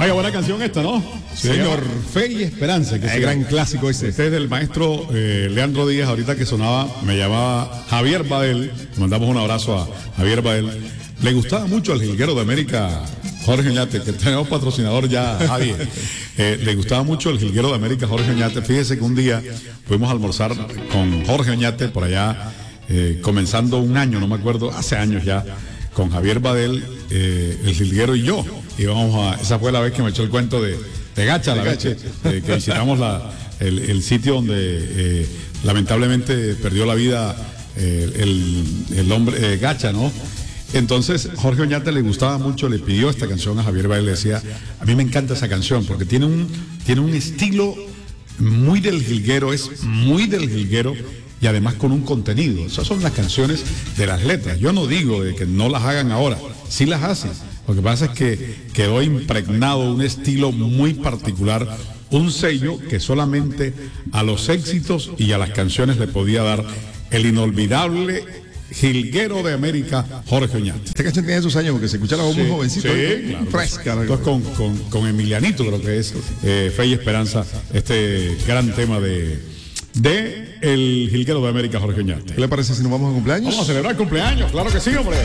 Oiga, buena canción esta, ¿no? Sí, señor, Fe y Esperanza, que es el gran clásico ese. Este es del maestro Leandro Díaz, ahorita que sonaba, me llamaba Javier Badel, le mandamos un abrazo a Javier Badel. Le gustaba mucho al jilguero de América, Jorge Oñate, que tenemos patrocinador ya, Javier. Le gustaba mucho el jilguero de América, Jorge Oñate. Fíjese que un día fuimos a almorzar con Jorge Oñate por allá, comenzando un año, no me acuerdo, hace años ya, con Javier Badel, el jilguero y yo. Esa fue la vez que me echó el cuento de Gacha, la vez que visitamos el sitio donde lamentablemente perdió la vida el hombre Gacha, ¿no? Entonces Jorge Oñate le gustaba mucho, le pidió esta canción a Javier Badel, le decía, a mí me encanta esa canción porque tiene un estilo muy del jilguero, es muy del jilguero y además con un contenido. Esas son las canciones de las letras. Yo no digo de que no las hagan ahora, sí las hacen. Lo que pasa es que quedó impregnado un estilo muy particular, un sello que solamente a los éxitos y a las canciones le podía dar el inolvidable jilguero de América, Jorge Oñate. Esta canción tiene sus años porque se escucha la voz muy jovencito. Sí, claro, fresca. Entonces con Emilianito, creo que es Fe y Esperanza, este gran tema de el jilguero de América, Jorge Oñate. ¿Qué le parece si nos vamos a cumpleaños? Vamos a celebrar cumpleaños, claro que sí, hombre.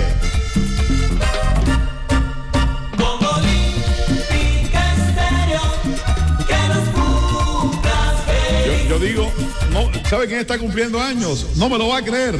Yo digo, no, ¿sabe quién está cumpliendo años? No me lo va a creer.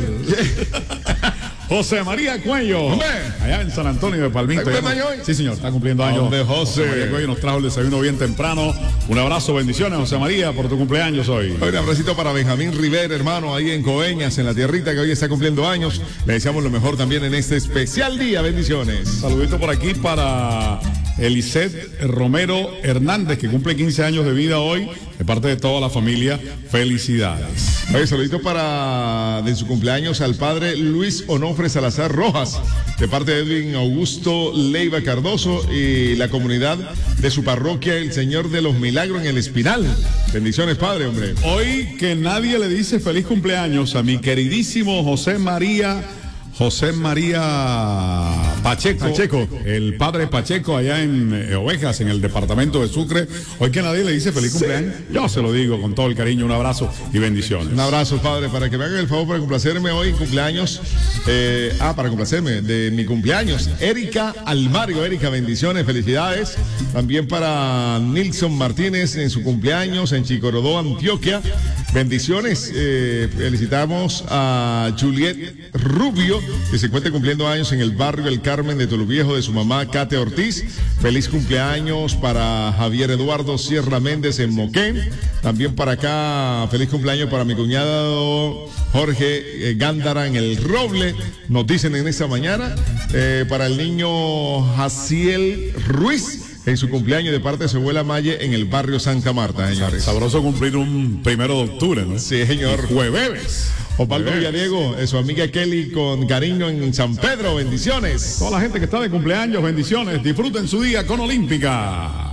José María Cuello. ¡Hombre! Allá en San Antonio de Palmito. ¿Está cumpliendo años hoy? Sí, señor, está cumpliendo años. ¿Dónde, José? María Cuello nos trajo el desayuno bien temprano. Un abrazo, bendiciones, José María, por tu cumpleaños hoy. Un abracito para Benjamín Rivera, hermano, ahí en Coveñas, en la tierrita, que hoy está cumpliendo años. Le deseamos lo mejor también en este especial día. Bendiciones. Saludito por aquí para Eliseth Romero Hernández, que cumple 15 años de vida hoy, de parte de toda la familia. Felicidades. Oye, saludito de su cumpleaños al padre Luis Onofre Salazar Rojas, de parte de Edwin Augusto Leiva Cardoso y la comunidad de su parroquia El Señor de los Milagros en el Espinal. Bendiciones, padre, hombre. Hoy que nadie le dice feliz cumpleaños a mi queridísimo José María Pacheco, el padre Pacheco allá en Ovejas, en el departamento de Sucre. Hoy que nadie le dice feliz cumpleaños, yo se lo digo con todo el cariño, un abrazo y bendiciones. Un abrazo, padre, para que me hagan el favor para complacerme hoy en cumpleaños, para complacerme de mi cumpleaños, Erika Almario. Erika, bendiciones, felicidades. También para Nilson Martínez en su cumpleaños en Chicorodó, Antioquia. Bendiciones, felicitamos a Juliet Rubio, que se encuentra cumpliendo años en el barrio El Carmen de Toluviejo, de su mamá Kate Ortiz. Feliz cumpleaños para Javier Eduardo Sierra Méndez en Moquén. También para acá, feliz cumpleaños para mi cuñado Jorge Gándara en El Roble. Nos dicen en esta mañana, para el niño Jaciel Ruiz, en su cumpleaños de parte de su abuela Maye en el barrio Santa Marta, señores. Sabroso cumplir un 1 de octubre, ¿no? Sí, señor. Jueves. Osvaldo Villadiego, su amiga Kelly con cariño en San Pedro, bendiciones. Toda la gente que está de cumpleaños, bendiciones. Disfruten su día con Olímpica.